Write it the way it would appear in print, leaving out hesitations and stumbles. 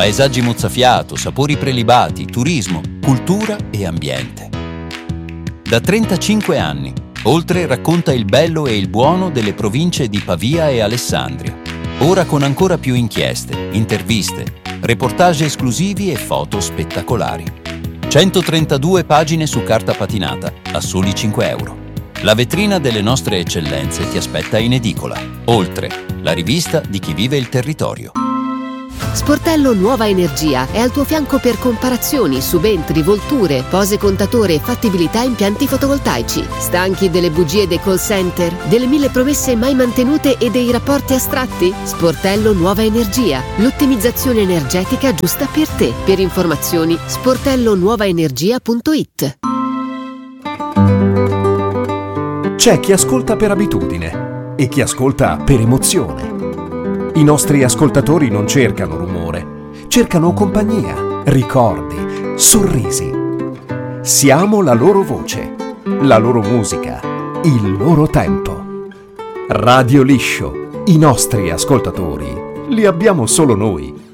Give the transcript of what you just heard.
Paesaggi mozzafiato, sapori prelibati, turismo, cultura e ambiente. Da 35 anni, Oltre racconta il bello e il buono delle province di Pavia e Alessandria. Ora con ancora più inchieste, interviste, reportage esclusivi e foto spettacolari. 132 pagine su carta patinata a soli 5 euro. La vetrina delle nostre eccellenze ti aspetta in edicola. Oltre, la rivista di chi vive il territorio. Sportello Nuova Energia è al tuo fianco per comparazioni, subentri, volture, pose contatore e fattibilità impianti fotovoltaici. Stanchi delle bugie dei call center, delle 1000 promesse mai mantenute e dei rapporti astratti? Sportello Nuova Energia, l'ottimizzazione energetica giusta per te. Per informazioni sportellonuovaenergia.it. C'è chi ascolta per abitudine e chi ascolta per emozione. I nostri ascoltatori non cercano rumore, cercano compagnia, ricordi, sorrisi. Siamo la loro voce, la loro musica, il loro tempo. Radio Liscio, i nostri ascoltatori li abbiamo solo noi.